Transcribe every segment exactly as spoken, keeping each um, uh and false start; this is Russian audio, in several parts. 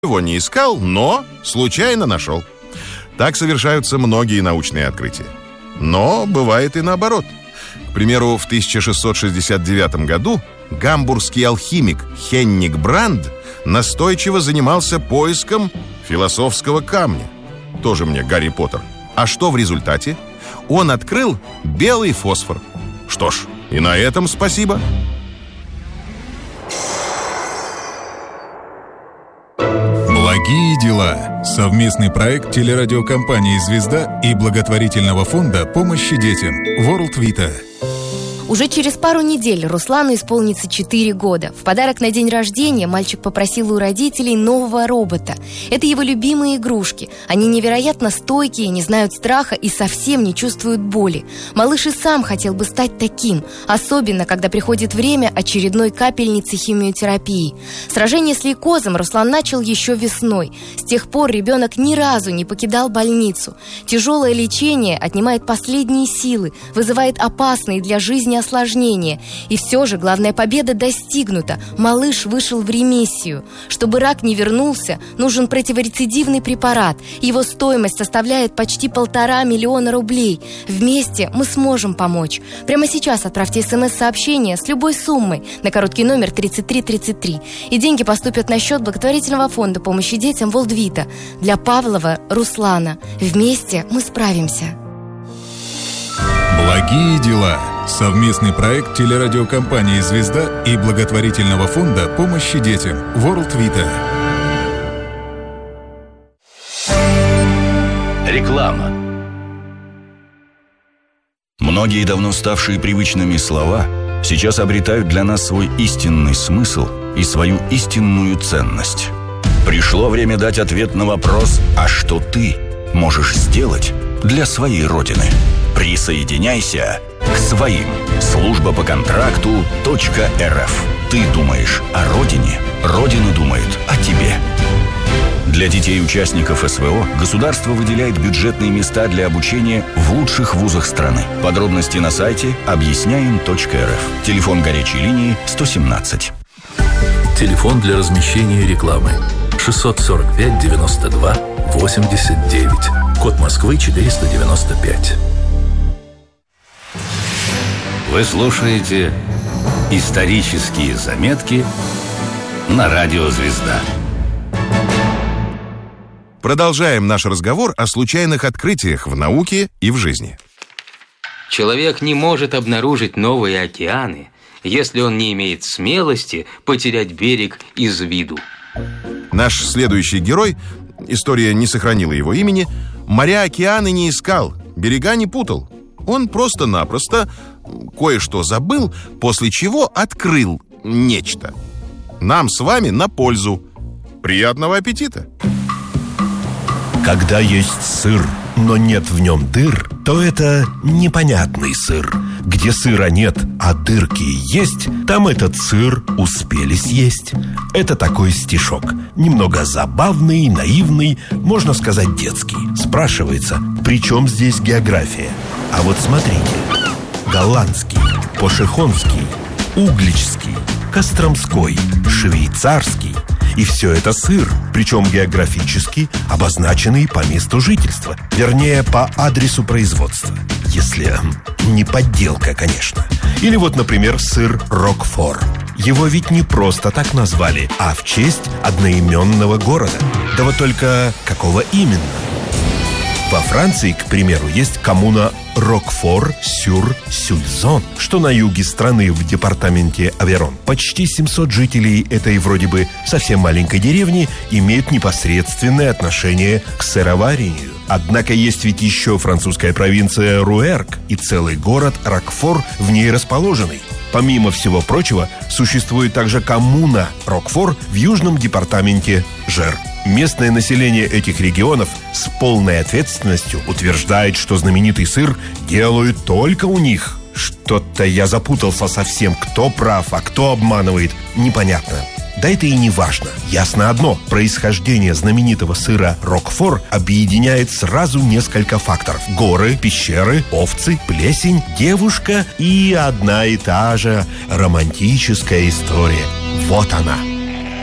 Его не искал, но случайно нашел. Так совершаются многие научные открытия. Но бывает и наоборот. К примеру, в тысяча шестьсот шестьдесят девятом году гамбургский алхимик Хенник Бранд настойчиво занимался поиском философского камня. Тоже мне Гарри Поттер. А что в результате? Он открыл белый фосфор. Что ж, и на этом спасибо. Благие дела. Совместный проект телерадиокомпании «Звезда» и благотворительного фонда помощи детям World Vita. Уже через пару недель Руслану исполнится четыре года. В подарок на день рождения мальчик попросил у родителей нового робота. Это его любимые игрушки. Они невероятно стойкие, не знают страха и совсем не чувствуют боли. Малыш и сам хотел бы стать таким, особенно когда приходит время очередной капельницы химиотерапии. Сражение с лейкозом Руслан начал еще весной. С тех пор ребенок ни разу не покидал больницу. Тяжелое лечение отнимает последние силы, вызывает опасные для жизни осложнения. И все же главная победа достигнута. Малыш вышел в ремиссию. Чтобы рак не вернулся, нужен противорецидивный препарат. Его стоимость составляет почти полтора миллиона рублей. Вместе мы сможем помочь. Прямо сейчас отправьте смс-сообщение с любой суммой на короткий номер тридцать три тридцать три. И деньги поступят на счет благотворительного фонда помощи детям World Vita для Павлова Руслана. Вместе мы справимся. Благие дела. Совместный проект телерадиокомпании «Звезда» и благотворительного фонда помощи детям World Vita. Реклама. Многие давно ставшие привычными слова сейчас обретают для нас свой истинный смысл и свою истинную ценность. Пришло время дать ответ на вопрос: а что ты можешь сделать для своей Родины? Присоединяйся к своим. Служба по контракту .рф. Ты думаешь о Родине, Родина думает о тебе. Для детей-участников СВО государство выделяет бюджетные места для обучения в лучших вузах страны. Подробности на сайте объясняем точка эр эф. Телефон горячей линии сто семнадцать. Телефон для размещения рекламы шестьсот сорок пять девяносто два восемьдесят девять. Код Москвы четыреста девяносто пять. Вы слушаете исторические заметки на радио «Звезда». Продолжаем наш разговор о случайных открытиях в науке и в жизни. Человек не может обнаружить новые океаны, если он не имеет смелости потерять берег из виду. Наш следующий герой, история не сохранила его имени, моря, океаны не искал, берега не путал. Он просто-напросто кое-что забыл, после чего открыл нечто. Нам с вами на пользу. Приятного аппетита! Когда есть сыр, но нет в нем дыр, то это непонятный сыр. Где сыра нет, а дырки есть, там этот сыр успели съесть. Это такой стишок. Немного забавный, наивный, можно сказать, детский. Спрашивается, при чем здесь география? А вот смотрите. Голландский, Пошехонский, Угличский, Костромской, Швейцарский. И все это сыр, причем географически обозначенный по месту жительства. Вернее, по адресу производства. Если не подделка, конечно. Или вот, например, сыр Рокфор. Его ведь не просто так назвали, а в честь одноименного города. Да вот только какого именно? Во Франции, к примеру, есть коммуна Рокфор-сюр-Сюльзон, что на юге страны в департаменте Аверон. Почти семьсот жителей этой вроде бы совсем маленькой деревни имеют непосредственное отношение к сыроварению. Однако есть ведь еще французская провинция Руэрк и целый город Рокфор в ней расположенный. Помимо всего прочего, существует также коммуна Рокфор в южном департаменте Жер. Местное население этих регионов с полной ответственностью утверждает, что знаменитый сыр делают только у них. Что-то я запутался совсем, кто прав, а кто обманывает, непонятно. Да это и не важно. Ясно одно: происхождение знаменитого сыра Рокфор объединяет сразу несколько факторов: горы, пещеры, овцы, плесень, девушка и одна и та же романтическая история. Вот она.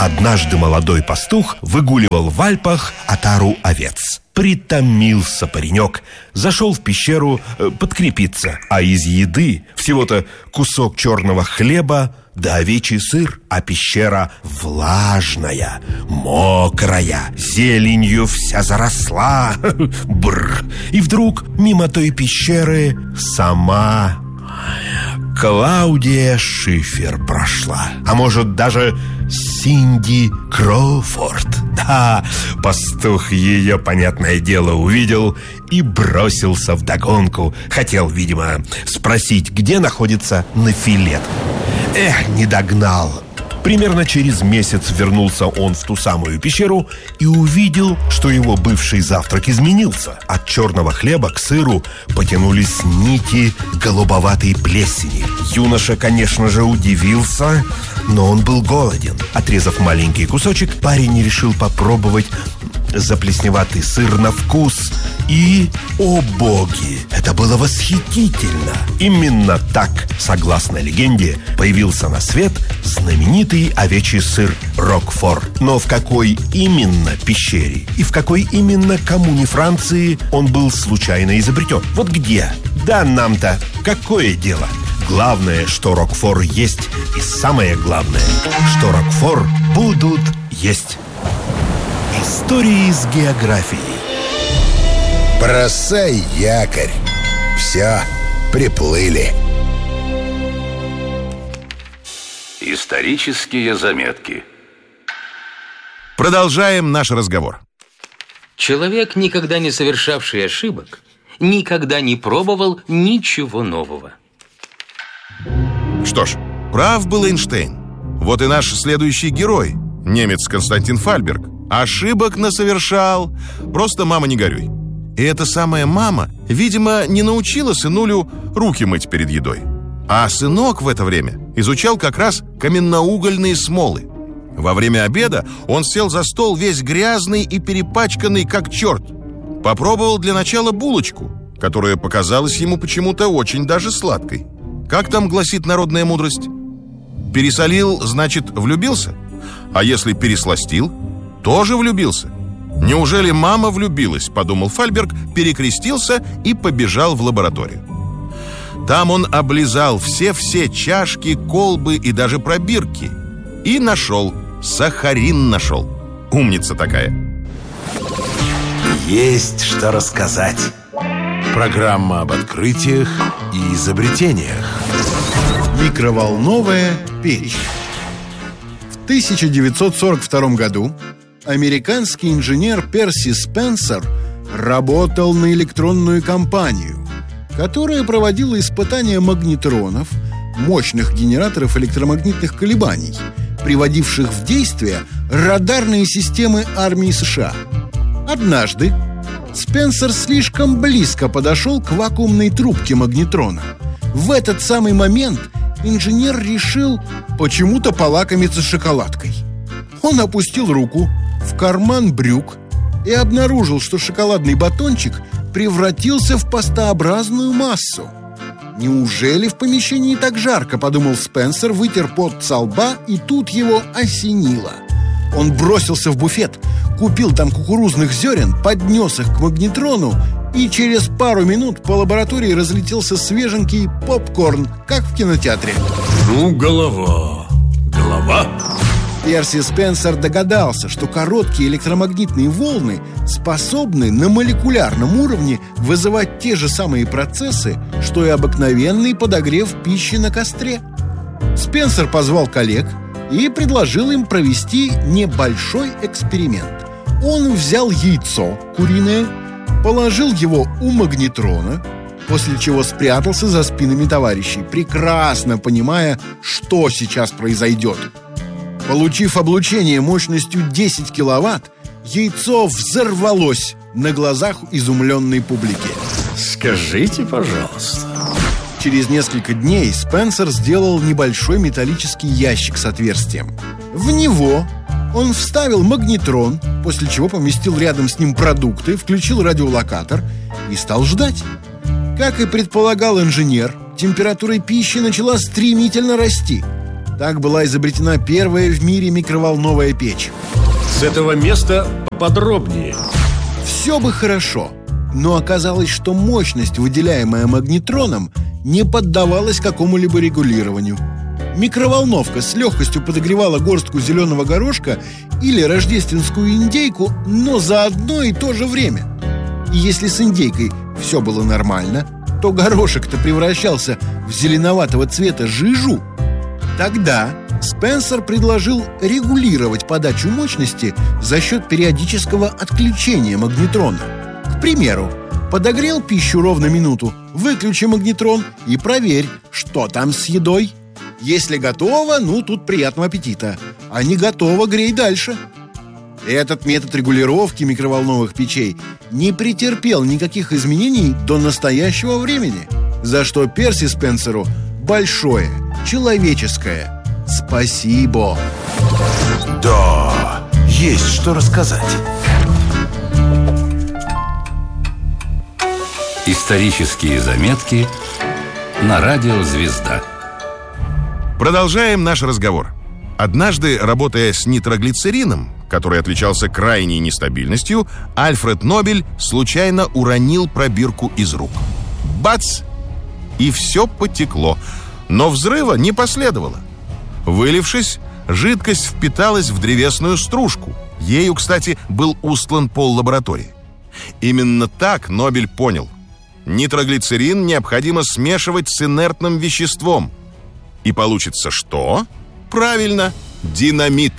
Однажды молодой пастух выгуливал в Альпах отару овец. Притомился паренек, зашел в пещеру э, подкрепиться, а из еды всего-то кусок черного хлеба да овечий сыр, а пещера влажная, мокрая, зеленью вся заросла. Бррр. И вдруг мимо той пещеры сама Клаудия Шифер прошла. А может, даже Синди Кроуфорд. Да, пастух ее, понятное дело, увидел и бросился вдогонку. Хотел, видимо, спросить, где находится Нофилет. Эх, не догнал. Примерно через месяц вернулся он в ту самую пещеру и увидел, что его бывший завтрак изменился. От черного хлеба к сыру потянулись нити голубоватой плесени. Юноша, конечно же, удивился, но он был голоден. Отрезав маленький кусочек, парень решил попробовать заплесневатый сыр на вкус. И, о боги, это было восхитительно. Именно так, согласно легенде, появился на свет знаменитый овечий сыр Рокфор. Но в какой именно пещере и в какой именно коммуне Франции он был случайно изобретен? Вот где? Да нам-то какое дело? Главное, что Рокфор есть, и самое главное, что Рокфор будут есть. Истории с географией. Бросай якорь. Все, приплыли. Исторические заметки. Продолжаем наш разговор. Человек, никогда не совершавший ошибок, никогда не пробовал ничего нового. Что ж, прав был Эйнштейн. Вот и наш следующий герой, немец Константин Фальберг, ошибок насовершал. Просто мама не горюй. И эта самая мама, видимо, не научила сынулю руки мыть перед едой. А сынок в это время изучал как раз каменноугольные смолы. Во время обеда он сел за стол весь грязный и перепачканный как черт. Попробовал для начала булочку, которая показалась ему почему-то очень даже сладкой. Как там гласит народная мудрость? Пересолил, значит, влюбился? А если пересластил, тоже влюбился? «Неужели мама влюбилась?» – подумал Фальберг, перекрестился и побежал в лабораторию. Там он облизал все-все чашки, колбы и даже пробирки. И нашел, сахарин нашел. Умница такая. Есть что рассказать. Программа об открытиях и изобретениях. Микроволновая печь. В тысяча девятьсот сорок втором году американский инженер Перси Спенсер работал на электронную компанию, которая проводила испытания магнетронов, мощных генераторов электромагнитных колебаний, приводивших в действие радарные системы армии США. Однажды Спенсер слишком близко подошел к вакуумной трубке магнетрона. В этот самый момент инженер решил почему-то полакомиться шоколадкой. Он опустил руку в карман брюк и обнаружил, что шоколадный батончик превратился в пастообразную массу. «Неужели в помещении так жарко?» – подумал Спенсер, вытер пот со лба, и тут его осенило. Он бросился в буфет, купил там кукурузных зерен, поднес их к магнетрону, и через пару минут по лаборатории разлетелся свеженький попкорн, как в кинотеатре. «Ну, голова, голова!» Перси Спенсер догадался, что короткие электромагнитные волны способны на молекулярном уровне вызывать те же самые процессы, что и обыкновенный подогрев пищи на костре. Спенсер позвал коллег и предложил им провести небольшой эксперимент. Он взял яйцо куриное, положил его у магнетрона, после чего спрятался за спинами товарищей, прекрасно понимая, что сейчас произойдет. Получив облучение мощностью десять киловатт, яйцо взорвалось на глазах изумленной публики. Скажите, пожалуйста. Через несколько дней Спенсер сделал небольшой металлический ящик с отверстием. В него он вставил магнетрон, после чего поместил рядом с ним продукты, включил радиолокатор и стал ждать. Как и предполагал инженер, температура пищи начала стремительно расти. Так была изобретена первая в мире микроволновая печь. С этого места подробнее. Все бы хорошо, но оказалось, что мощность, выделяемая магнетроном, не поддавалась какому-либо регулированию. Микроволновка с легкостью подогревала горстку зеленого горошка или рождественскую индейку, но за одно и то же время. И если с индейкой все было нормально, то горошек-то превращался в зеленоватого цвета жижу. Тогда Спенсер предложил регулировать подачу мощности за счет периодического отключения магнетрона. К примеру, подогрел пищу ровно минуту, выключи магнетрон и проверь, что там с едой. Если готово, ну тут приятного аппетита. А не готово, грей дальше. Этот метод регулировки микроволновых печей не претерпел никаких изменений до настоящего времени, за что Перси Спенсеру большое человеческое спасибо. Да, есть что рассказать. Исторические заметки на радио «Звезда». Продолжаем наш разговор. Однажды, работая с нитроглицерином, который отличался крайней нестабильностью, Альфред Нобель случайно уронил пробирку из рук. Бац! И все потекло. Но взрыва не последовало. Вылившись, жидкость впиталась в древесную стружку. Ею, кстати, был устлан пол лаборатории. Именно так Нобель понял: нитроглицерин необходимо смешивать с инертным веществом. И получится что? Правильно, динамит.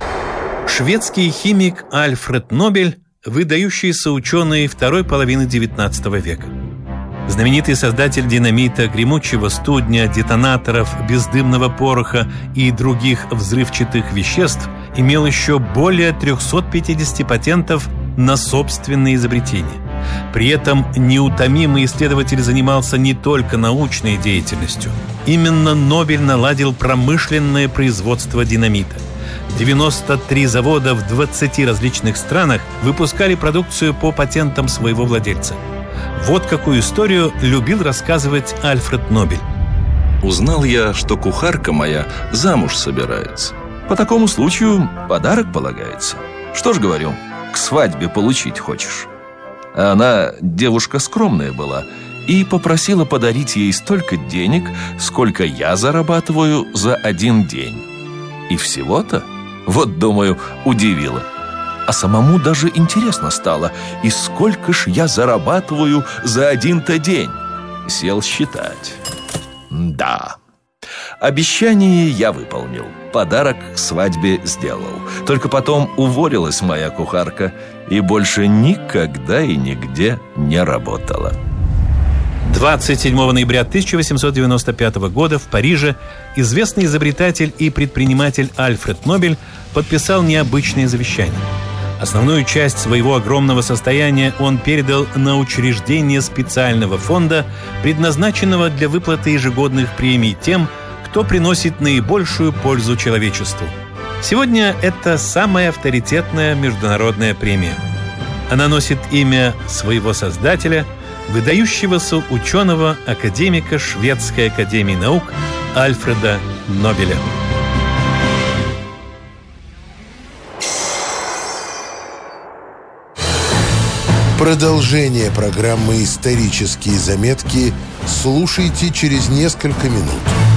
Шведский химик Альфред Нобель – выдающийся ученый второй половины девятнадцатого века. Знаменитый создатель динамита, гремучего студня, детонаторов, бездымного пороха и других взрывчатых веществ имел еще более трехсот пятидесяти патентов на собственные изобретения. При этом неутомимый исследователь занимался не только научной деятельностью. Именно Нобель наладил промышленное производство динамита. девяносто три завода в двадцати различных странах выпускали продукцию по патентам своего владельца. Вот какую историю любил рассказывать Альфред Нобель. Узнал я, что кухарка моя замуж собирается. По такому случаю подарок полагается. Что ж, говорю, к свадьбе получить хочешь? А она девушка скромная была и попросила подарить ей столько денег, сколько я зарабатываю за один день. И всего-то? Вот, думаю, удивило. А самому даже интересно стало, и сколько ж я зарабатываю за один-то день? Сел считать. Да. Обещание я выполнил, подарок к свадьбе сделал. Только потом уволилась моя кухарка и больше никогда и нигде не работала. двадцать седьмого ноября тысяча восемьсот девяносто пятого года в Париже известный изобретатель и предприниматель Альфред Нобель подписал необычное завещание. Основную часть своего огромного состояния он передал на учреждение специального фонда, предназначенного для выплаты ежегодных премий тем, кто приносит наибольшую пользу человечеству. Сегодня это самая авторитетная международная премия. Она носит имя своего создателя, выдающегося ученого, академика Шведской академии наук Альфреда Нобеля. Продолжение программы «Исторические заметки» слушайте через несколько минут.